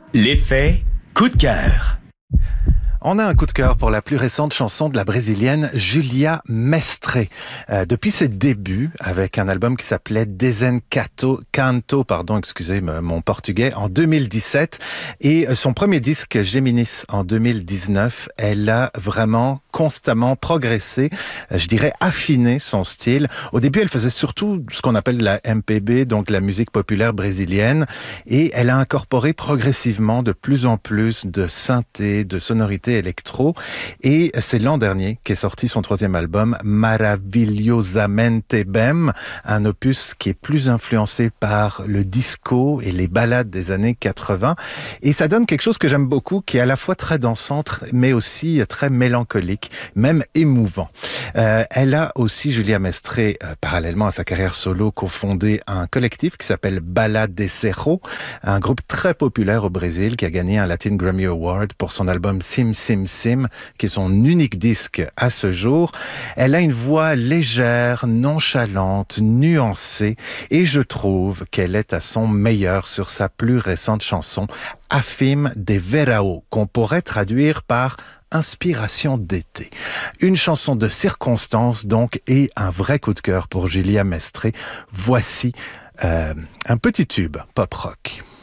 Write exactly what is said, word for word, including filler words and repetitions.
L'effet coup de cœur. On a un coup de cœur pour la plus récente chanson de la brésilienne Julia Mestre. Euh, depuis ses débuts, avec un album qui s'appelait Desencanto, Canto, pardon, excusez mon portugais, en deux mille dix-sept, et son premier disque Géminis en deux mille dix-neuf, elle a vraiment constamment progressé, je dirais affiné son style. Au début, elle faisait surtout ce qu'on appelle la M P B, donc la musique populaire brésilienne, et elle a incorporé progressivement de plus en plus de synthé, de sonorités électro, et c'est l'an dernier qu'est sorti son troisième album Maravilhosamente Bem, un opus qui est plus influencé par le disco et les ballades des années quatre-vingts, et ça donne quelque chose que j'aime beaucoup, qui est à la fois très dansante mais aussi très mélancolique, même émouvant. Euh, elle a aussi, Julia Mestre, euh, parallèlement à sa carrière solo, cofondé un collectif qui s'appelle Bala de Cerro, un groupe très populaire au Brésil qui a gagné un Latin Grammy Award pour son album Sim Sim Sim, qui est son unique disque à ce jour. Elle a une voix légère, nonchalante, nuancée, et je trouve qu'elle est à son meilleur sur sa plus récente chanson, Afim de Verão, qu'on pourrait traduire par inspiration d'été. Une chanson de circonstance donc, et un vrai coup de cœur pour Julia Mestre. Voici euh, un petit tube pop rock.